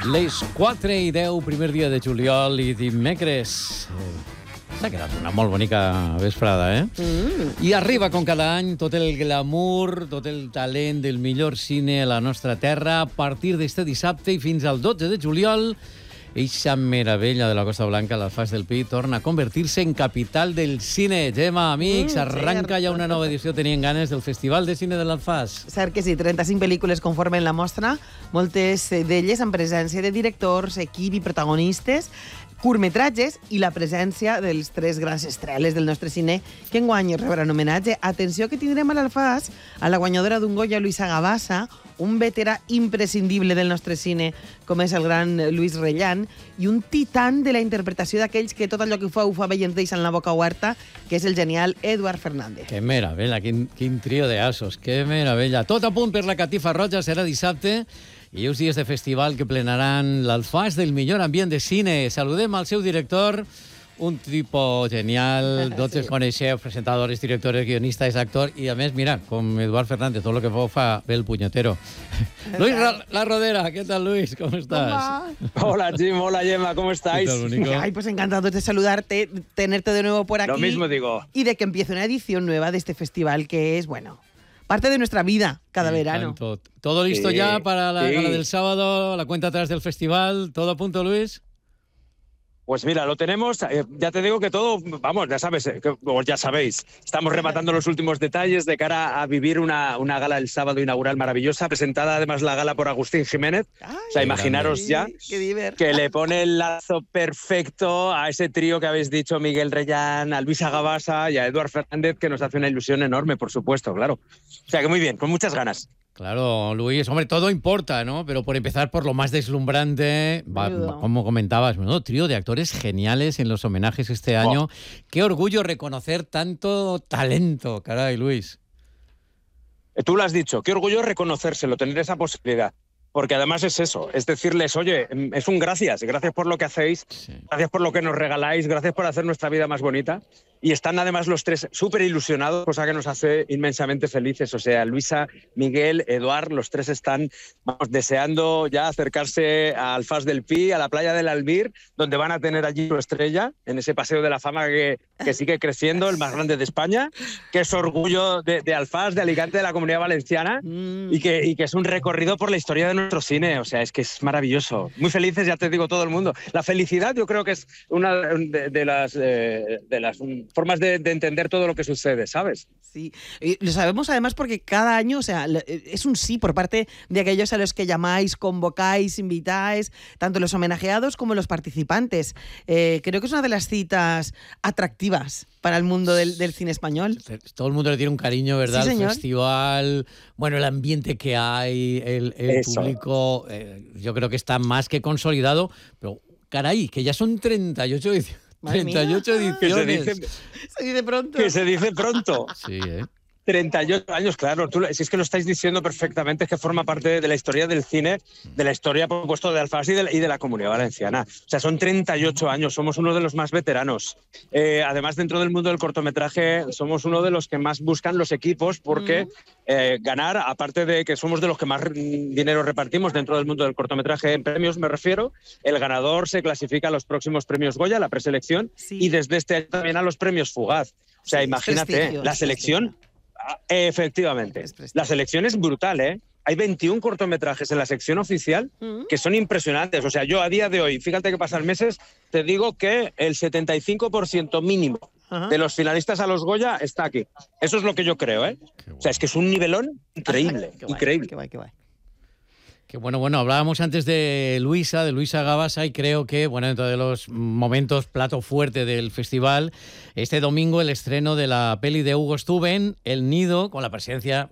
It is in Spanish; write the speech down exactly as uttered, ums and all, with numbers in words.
Les quatre i deu, primer dia de juliol i dimecres. Eh, S'ha quedat una molt bonica vesprada, eh? Mm. I arriba, com cada any, tot el glamour, tot el talent del millor cine a la nostra terra. A partir d'este dissabte i fins al dotze de juliol, eixa meravella de la Costa Blanca, l'Alfàs del Pi, torna a convertir-se en capital del cine. Gemma, amics, mm, arranca ja una nova edició. Tenien ganes del Festival de Cine de l'Alfàs. Cert que sí, trenta-cinc pel·lícules conformen la mostra, moltes d'elles amb presència de directors, equip i protagonistes, curtmetratges i la presència dels tres grans estreles del nostre cine que enguany rebran homenatge. Atenció que tindrem a l'Alfàs a la guanyadora d'un Goya, Luisa Gabassa, un veterà imprescindible del nostre cine, com és el gran Luis Rellan, i un titan de la interpretació d'aquells que tot allò que ho fa, ho fa bé i ens deixen la boca oberta, que és el genial Eduard Fernández. Que meravella, quin, quin trio de asos, que meravella. Tot a punt per la Catifa Roja, serà dissabte, i uns dies de festival que plenaran l'Alfàs del millor ambient de cine. Saludem al seu director, un tipo genial, tots els coneixeu, presentadors, directores, guionistes, actor, i a més, mira, com Eduard Fernández, tot lo que fa, fa bé el punyetero. Luis Ra La Rodera, ¿qué tal, Luis? ¿Cómo estás? Hola, Jim, hola, Gemma, ¿cómo estáis? Ay, pues encantado de saludarte, tenerte de nuevo por aquí. Lo mismo digo. Y de que empiece una edición nueva de este festival que es, bueno, parte de nuestra vida cada Me verano. encantó. ¿Todo listo Sí, ya para la sí. gala del sábado, la cuenta atrás del festival? ¿Todo a punto, Luis? Pues mira, lo tenemos, eh, ya te digo que todo, vamos, ya sabes, eh, que, o ya sabéis, estamos rematando los últimos detalles de cara a vivir una, una gala el sábado inaugural maravillosa, presentada además la gala por Agustín Jiménez. Ay, O sea, imaginaros sí, ya qué diver. que le pone el lazo perfecto a ese trío que habéis dicho, Miguel Reyán, a Luisa Gabassa y a Eduard Fernández, que nos hace una ilusión enorme, por supuesto, claro. O sea que muy bien, con muchas ganas. Claro, Luis, hombre, todo importa, ¿no? Pero por empezar por lo más deslumbrante, va, Menudo. como comentabas, menudo trío de actores geniales en los homenajes este año. Qué orgullo reconocer tanto talento, caray, Luis. Tú lo has dicho, qué orgullo reconocérselo, tener esa posibilidad. Porque además es eso, es decirles, oye, es un gracias, gracias por lo que hacéis, Sí. gracias por lo que nos regaláis, gracias por hacer nuestra vida más bonita. Y están además los tres súper ilusionados, cosa que nos hace inmensamente felices. O sea, Luisa, Miguel, Eduard, los tres están vamos, deseando ya acercarse al Fas del Pi, a la playa del Albir, donde van a tener allí su estrella, en ese paseo de la fama que, que sigue creciendo, el más grande de España, que es orgullo de, de Alfás, de Alicante, de la Comunidad Valenciana, Mm. y que, y que es un recorrido por la historia de nuestro cine. O sea, es que es maravilloso. Muy felices, ya te digo, todo el mundo. La felicidad yo creo que es una de, de las, eh, de las formas de, de entender todo lo que sucede, ¿sabes? Sí, y lo sabemos además porque cada año, o sea, es un sí por parte de aquellos a los que llamáis, convocáis, invitáis, tanto los homenajeados como los participantes. Eh, creo que es una de las citas atractivas para el mundo del, del cine español. Todo el mundo le tiene un cariño, ¿verdad? Sí, El señor. festival, bueno, el ambiente que hay, el, el Eso. público, eh, yo creo que está más que consolidado, pero caray, que ya son treinta y ocho ediciones. Madre mía. treinta y ocho Que se ediciones. dice, Se dice pronto. que se dice pronto. Sí, ¿eh? treinta y ocho años, claro. Tú, si es que lo estáis diciendo perfectamente, es que forma parte de la historia del cine, de la historia, por supuesto, de Alfás y de, la, y de la Comunidad Valenciana. O sea, son treinta y ocho años, somos uno de los más veteranos. Eh, además, dentro del mundo del cortometraje, somos uno de los que más buscan los equipos porque eh, ganar, aparte de que somos de los que más dinero repartimos dentro del mundo del cortometraje en premios, me refiero, el ganador se clasifica a los próximos premios Goya, la preselección, Sí. y desde este año también a los premios Fugaz. O sea, Sí, es imagínate, prestigio, la es selección... Ah, Efectivamente. Es prestigio. La selección es brutal, ¿eh? Hay veintiún cortometrajes en la sección oficial Mm. que son impresionantes. O sea, yo a día de hoy, fíjate que pasan meses, te digo que el setenta y cinco por ciento mínimo Ajá. de los finalistas a los Goya está aquí. Eso es lo que yo creo, ¿eh? Qué O sea, es que es un nivelón increíble, Qué guay, increíble. Qué guay, qué guay. Que bueno, bueno, hablábamos antes de Luisa, de Luisa Gabassa, y creo que, bueno, dentro de los momentos plato fuerte del festival, este domingo el estreno de la peli de Hugo Stuben, El Nido, con la presencia